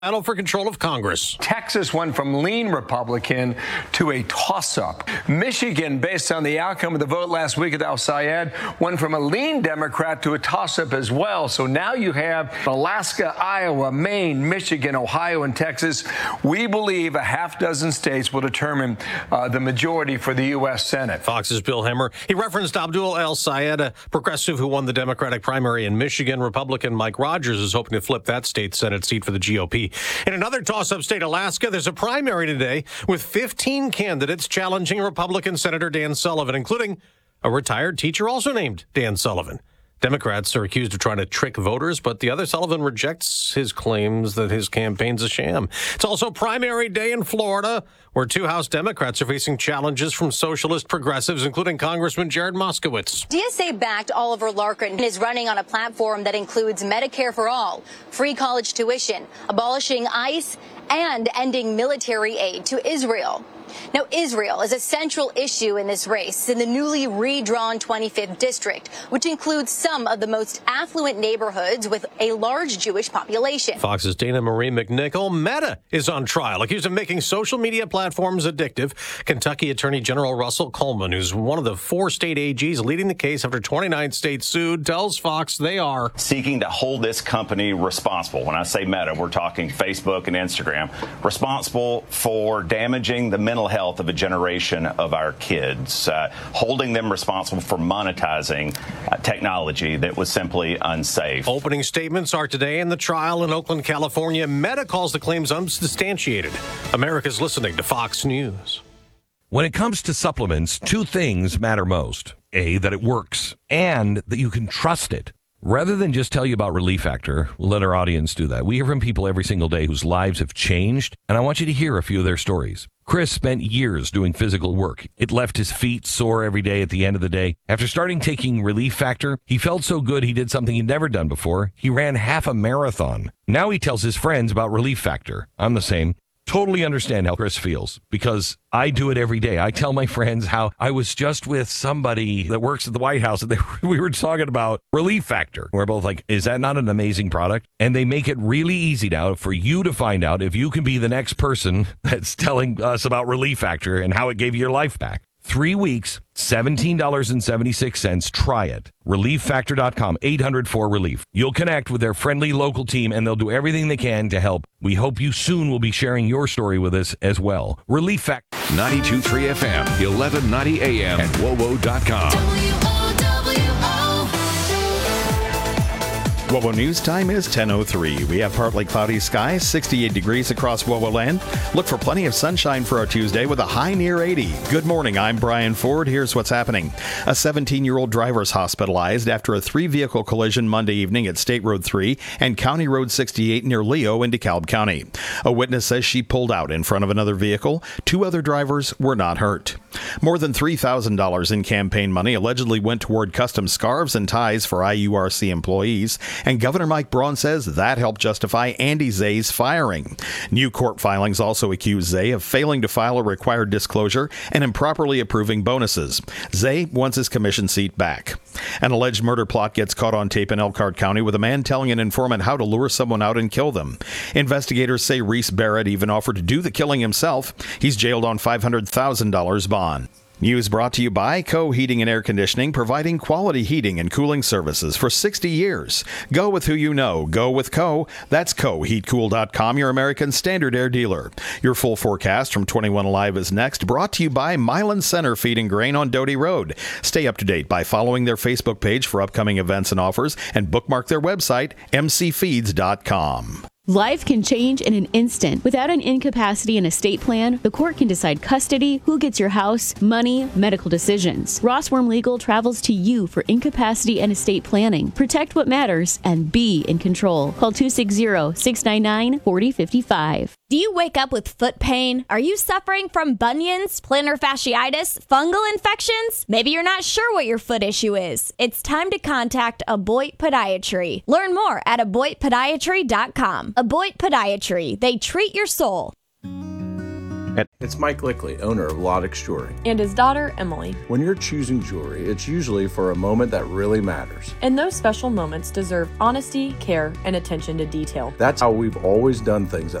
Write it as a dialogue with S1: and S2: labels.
S1: Battle for control of Congress.
S2: Texas went from lean Republican to a toss-up. Michigan, based on the outcome of the vote last week at Al Sayed, went from a lean Democrat to a toss-up as well. So now you have Alaska, Iowa, Maine, Michigan, Ohio, and Texas. We believe a half dozen states will determine the majority for the U.S. Senate.
S1: Fox's Bill Hemmer. He referenced Abdul El Sayed, a progressive who won the Democratic primary in Michigan. Republican Mike Rogers is hoping to flip that state Senate seat for the GOP. In another toss-up state, Alaska, there's a primary today with 15 candidates challenging Republican Senator Dan Sullivan, including a retired teacher also named Dan Sullivan. Democrats are accused of trying to trick voters, but the other Sullivan rejects his claims that his campaign's a sham. It's also primary day in Florida, where two House Democrats are facing challenges from socialist progressives, including Congressman Jared Moskowitz.
S3: DSA-backed Oliver Larkin is running on a platform that includes Medicare for all, free college tuition, abolishing ICE, and ending military aid to Israel. Now, Israel is a central issue in this race in the newly redrawn 25th district, which includes some of the most affluent neighborhoods with a large Jewish population.
S1: Fox's Dana Marie McNichol. Meta is on trial, accused of making social media platforms addictive. Kentucky Attorney General Russell Coleman, who's one of the 4 state AGs leading the case after 29 states sued, tells Fox they are
S4: seeking to hold this company responsible. When I say Meta, we're talking Facebook and Instagram, responsible for damaging the mental health of a generation of our kids, holding them responsible for monetizing technology that was simply unsafe.
S1: Opening statements are today in the trial in Oakland, California. Meta calls the claims unsubstantiated. America's listening to Fox News.
S5: When it comes to supplements, 2 things matter most. A, that it works, and that you can trust it. Rather than just tell you about Relief Factor, we'll let our audience do that. We hear from people every single day whose lives have changed, and I want you to hear a few of their stories. Chris spent years doing physical work. It left his feet sore every day at the end of the day. After starting taking Relief Factor, he felt so good he did something he'd never done before. He ran half a marathon. Now he tells his friends about Relief Factor. I'm the same. Totally understand how Chris feels because I do it every day. I tell my friends how I was just with somebody that works at the White House and we were talking about Relief Factor. We're both like, is that not an amazing product? And they make it really easy now for you to find out if you can be the next person that's telling us about Relief Factor and how it gave you your life back. 3 weeks, $17.76. Try it. ReliefFactor.com, 800-4RELIEF. You'll connect with their friendly local team, and they'll do everything they can to help. We hope you soon will be sharing your story with us as well. Relief Factor.
S6: 92.3 FM, 1190 AM, and WOWO.com.
S7: WOWO News time is 10:03. We have partly cloudy skies, 68 degrees across WOWO land. Look for plenty of sunshine for our Tuesday with a high near 80. Good morning, I'm Brian Ford. Here's what's happening. A 17-year-old driver is hospitalized after a 3-vehicle collision Monday evening at State Road 3 and County Road 68 near Leo in DeKalb County. A witness says she pulled out in front of another vehicle. 2 other drivers were not hurt. More than $3,000 in campaign money allegedly went toward custom scarves and ties for IURC employees. And Governor Mike Braun says that helped justify Andy Zay's firing. New court filings also accuse Zay of failing to file a required disclosure and improperly approving bonuses. Zay wants his commission seat back. An alleged murder plot gets caught on tape in Elkhart County with a man telling an informant how to lure someone out and kill them. Investigators say Reese Barrett even offered to do the killing himself. He's jailed on $500,000 bond. News brought to you by Co Heating and Air Conditioning, providing quality heating and cooling services for 60 years. Go with who you know. Go with Co. That's CoHeatCool.com, your American Standard Air dealer. Your full forecast from 21 Alive is next, brought to you by Milan Center Feed and Grain on Doty Road. Stay up to date by following their Facebook page for upcoming events and offers, and bookmark their website, mcfeeds.com.
S8: Life can change in an instant. Without an incapacity and estate plan, the court can decide custody, who gets your house, money, medical decisions. Ross Worm Legal travels to you for incapacity and estate planning. Protect what matters and be in control. Call 260-699-4055.
S9: Do you wake up with foot pain? Are you suffering from bunions, plantar fasciitis, fungal infections? Maybe you're not sure what your foot issue is. It's time to contact Aboit Podiatry. Learn more at aboitpodiatry.com. Aboit Podiatry. They treat your soul.
S10: It's Mike Lickley, owner of Lodix Jewelry.
S11: And his daughter, Emily.
S10: When you're choosing jewelry, it's usually for a moment that really matters.
S11: And those special moments deserve honesty, care, and attention to detail.
S10: That's how we've always done things